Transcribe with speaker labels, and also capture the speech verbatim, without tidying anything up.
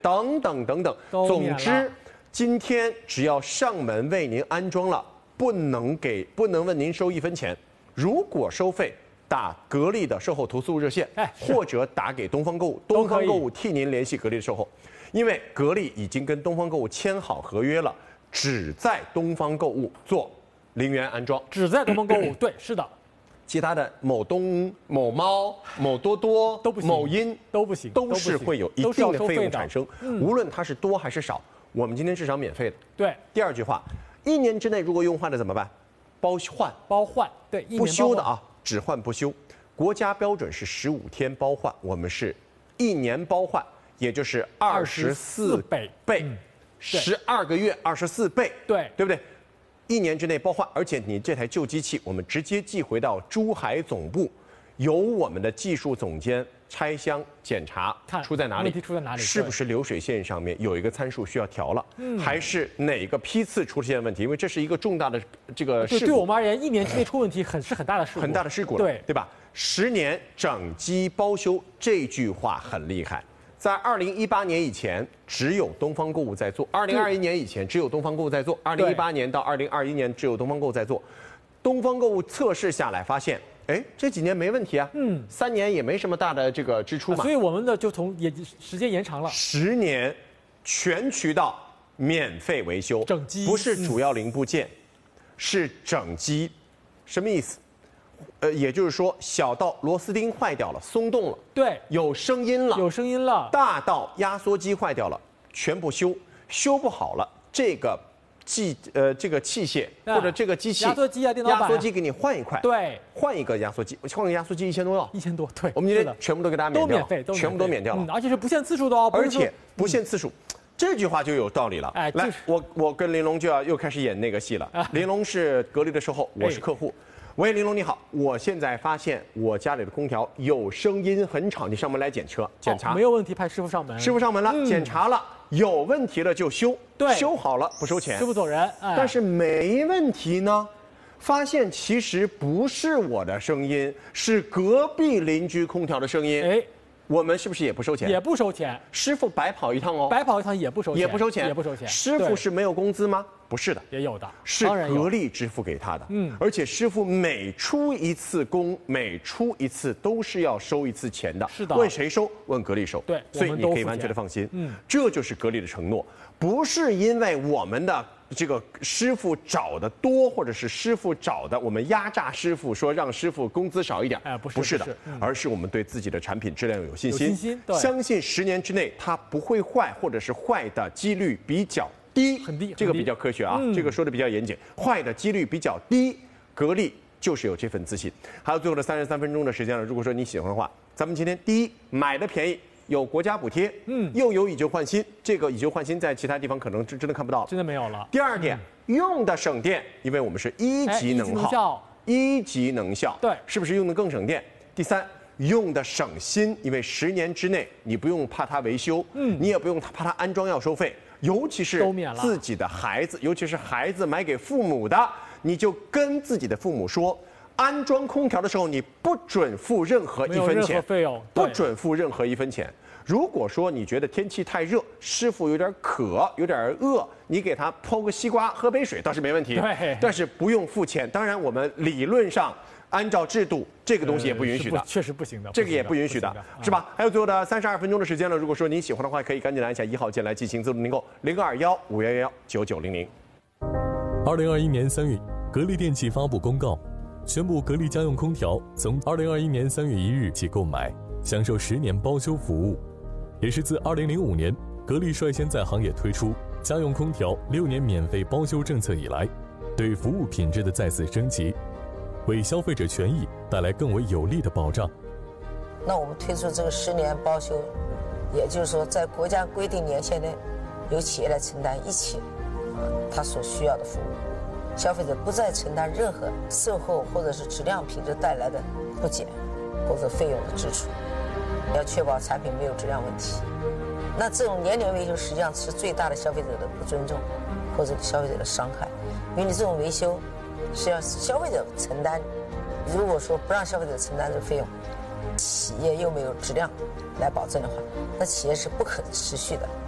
Speaker 1: 等等等等。总之，今天只要上门为您安装了，不能给不能问您收一分钱。如果收费，打格力的售后投诉热线，哎，或者打给东方购物，东方购物替您联系格力的售后，因为格力已经跟东方购物签好合约了，只在东方购物做零元安装，
Speaker 2: 只在东方购物，对，是的。
Speaker 1: 其他的某东、某猫、某多多
Speaker 2: 都不行，
Speaker 1: 某音
Speaker 2: 都不行，
Speaker 1: 都是会有一定的费用产生，无论它是多还是少，我们今天至少免费的。
Speaker 2: 对。
Speaker 1: 第二句话，一年之内如果用坏了怎么办？包换，
Speaker 2: 包换，对，
Speaker 1: 不修的啊。只换不修，国家标准是十五天包换，我们是一年包换，也就是二十四倍倍，十二个月二十四倍，
Speaker 2: 对，
Speaker 1: 对不对？一年之内包换，而且你这台旧机器，我们直接寄回到珠海总部，由我们的技术总监拆箱检查，
Speaker 2: 看
Speaker 1: 出在哪里？
Speaker 2: 问题出在哪里？
Speaker 1: 是不是流水线上面有一个参数需要调了？嗯，还是哪个批次出现问题？因为这是一个重大的这个事故。
Speaker 2: 对我们而言，一年之内出问题很是很大的事故，
Speaker 1: 很大的事故了，
Speaker 2: 对
Speaker 1: 对吧？十年整机包修这句话很厉害，在二零一八年以前只有东方购物在做，二零二一年以前只有东方购物在做，二零一八年到二零二一年只有东方购物在做。东方购物测试下来发现，哎，这几年没问题啊，嗯，三年也没什么大的这个支出嘛，
Speaker 2: 所以我们的就从也时间延长了
Speaker 1: 十年，全渠道免费维修，
Speaker 2: 整机
Speaker 1: 不是主要零部件，嗯、是整机，什么意思？呃，也就是说，小到螺丝钉坏掉了，松动了，
Speaker 2: 对，
Speaker 1: 有声音了，
Speaker 2: 有声音了；
Speaker 1: 大到压缩机坏掉了，全部修，修不好了，这个器呃这个器械或者这个机器，
Speaker 2: 压缩机啊，电脑板，
Speaker 1: 压缩机给你换一块，
Speaker 2: 对，
Speaker 1: 换一个压缩机，换个压缩机一千多要，
Speaker 2: 一千多，对，
Speaker 1: 我们今天全部都给大家免掉，
Speaker 2: 都免费，
Speaker 1: 全部都免掉了，
Speaker 2: 嗯，而且是不限次数的哦，
Speaker 1: 而且不限次数。这句话就有道理了。
Speaker 2: 哎，
Speaker 1: 来，我我跟玲珑就要又开始演那个戏了。玲珑是格力的售后，我是客户。喂，玲珑你好，我现在发现我家里的空调有声音很吵，你上门来检测检查，
Speaker 2: 没有问题，派师傅上门。
Speaker 1: 师傅上门了，检查了，有问题了就修，
Speaker 2: 对，
Speaker 1: 修好了不收钱，
Speaker 2: 师傅走人。
Speaker 1: 但是没问题呢，发现其实不是我的声音，是隔壁邻居空调的声音。哎。我们是不是也不收钱？
Speaker 2: 也不收钱，
Speaker 1: 师傅白跑一趟哦。
Speaker 2: 白跑一趟也不收钱，
Speaker 1: 也不收钱，
Speaker 2: 也不收钱。
Speaker 1: 师傅是没有工资吗？不是的，
Speaker 2: 也有的，
Speaker 1: 是格力支付给他的。嗯，而且师傅每出一次工，每出一次都是要收一次钱的。
Speaker 2: 是的，
Speaker 1: 问谁收？问格力收。
Speaker 2: 对，
Speaker 1: 所以你可以完全的放心。嗯，这就是格力的承诺，不是因为我们的这个师傅找的多，或者是师傅找的，我们压榨师傅说让师傅工资少一点。
Speaker 2: 哎，不是，
Speaker 1: 不是的，而是我们对自己的产品质量有信心，
Speaker 2: 有信心，对，
Speaker 1: 相信十年之内它不会坏，或者是坏的几率比较低，
Speaker 2: 很低，
Speaker 1: 这个比较科学啊，嗯、这个说的比较严谨，坏的几率比较低，格力就是有这份自信。还有最后的三十三分钟的时间了，如果说你喜欢的话，咱们今天第一买的便宜。有国家补贴，嗯，又有以旧换新，这个以旧换新在其他地方可能真真的看不到了，
Speaker 2: 真的没有了。
Speaker 1: 第二点，嗯、用的省电，因为我们是一级能耗，哎、一级能效，
Speaker 2: 对，
Speaker 1: 是不是用的更省电？第三，用的省心，因为十年之内你不用怕它维修，嗯，你也不用怕它安装要收费，尤其是自己的孩子，尤其是孩子买给父母的，你就跟自己的父母说。安装空调的时候，你不准付任何一分钱，
Speaker 2: 费用
Speaker 1: 不准付任何一分钱。如果说你觉得天气太热，师傅有点渴，有点饿，你给他剖个西瓜，喝杯水倒是没问题。
Speaker 2: 对，
Speaker 1: 但是不用付钱。当然，我们理论上按照制度，这个东西也不允许的，
Speaker 2: 确实不行的，
Speaker 1: 这个也不允许的，是吧？还有最后的三十二分钟的时间了。如果说您喜欢的话，可以赶紧按下一号键来进行自动订购，零二幺五幺幺九九零零。
Speaker 3: 二零二一年三月，格力电器发布公告。宣布格力家用空调从二零二一年三月一日起购买，享受十年包修服务，也是自二零零五年格力率先在行业推出家用空调六年免费包修政策以来，对服务品质的再次升级，为消费者权益带来更为有力的保障。
Speaker 4: 那我们推出这个十年包修，也就是说，在国家规定年限内，由企业来承担一切啊它所需要的服务。消费者不再承担任何售后或者是质量品质带来的不减或者费用的支出，要确保产品没有质量问题。那这种年年维修实际上是最大的消费者的不尊重或者消费者的伤害，因为你这种维修是要消费者承担，如果说不让消费者承担这个费用，企业又没有质量来保证的话，那企业是不可持续的。